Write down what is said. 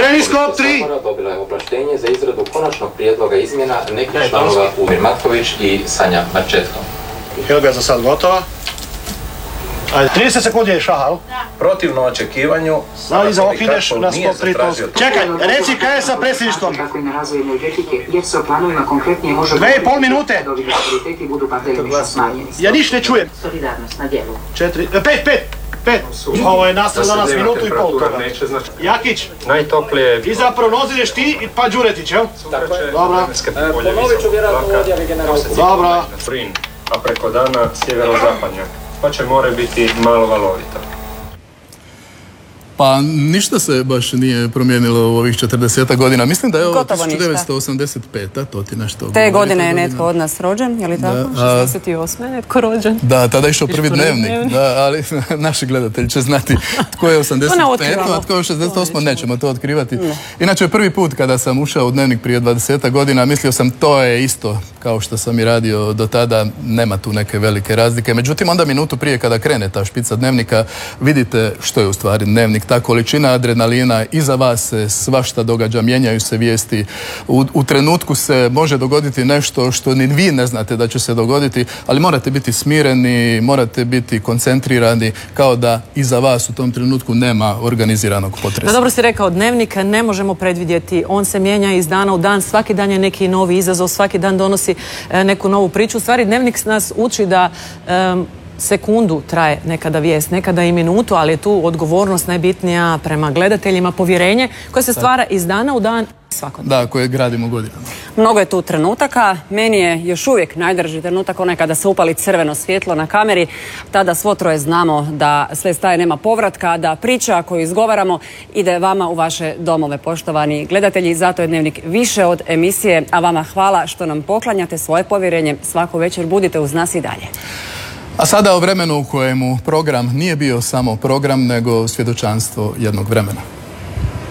Periskop 3! Dobila je ovlaštenje za izradu konačnog prijedloga izmjena nekih članova Umir Matković i Sanja Marčetko. Helga je za sad gotova. Ajde, 30 sekundi je šahal. Protivno očekivanju, Iza ovog ideš na 103%. Čekaj, reci kaj je sa predsjedništvom? Kako i na razvoju energetike, jer se o planovima konkretnije može... 2,5 minute. ...da ovi prioriteti budu pandemično smanjeni. Ja ništa ne čujem. Solidarnost na dijelu. 5. Ovo je nastavno danas minutu i pol toga. Jakić, najtoplije... i za prognozu ideš ti i pa Đuretić, jel? Dobra. Ponovit ću vjerojatno u odjavi generalno. Dobra. A preko dana sjeverozapadnjak, pa će more biti malo valovito. Pa ništa se baš nije promijenilo u ovih 40 godina. Mislim da je ovo 1985. To ti nešto... Te godine je netko od nas rođen, je li tako? 68. je netko rođen. Da, tada je išao prvi dnevnik. Da, ali naši gledatelji će znati tko je 85. a tko je 68. Nećemo to otkrivati. Inače, prvi put kada sam ušao u dnevnik prije 20 godina, mislio sam to je isto kao što sam i radio do tada. Nema tu neke velike razlike. Međutim, onda minutu prije kada krene ta špica dnevnika, vidite što je u stvari dnevnik. Ta količina adrenalina, iza vas se svašta događa, mijenjaju se vijesti. U trenutku se može dogoditi nešto što ni vi ne znate da će se dogoditi, ali morate biti smireni, morate biti koncentrirani, kao da iza vas u tom trenutku nema organiziranog potresa. No, dobro si rekao, dnevnik ne možemo predvidjeti. On se mijenja iz dana u dan, svaki dan je neki novi izazov, svaki dan donosi neku novu priču. U stvari, dnevnik nas uči da sekundu traje nekada vijest, nekada i minutu, ali je tu odgovornost najbitnija prema gledateljima, povjerenje koje se stvara iz dana u dan svakodnevno. Da, koje gradimo godinama. Mnogo je tu trenutaka. Meni je još uvijek najdraži trenutak onaj kada se upali crveno svjetlo na kameri. Tada svo troje znamo da sve staje, nema povratka, da priča koju izgovaramo ide vama u vaše domove, poštovani gledatelji. Zato je dnevnik više od emisije, a vama hvala što nam poklanjate svoje povjerenje. Svaku večer budite uz nas i dalje. A sada o vremenu u kojemu program nije bio samo program, nego svjedočanstvo jednog vremena.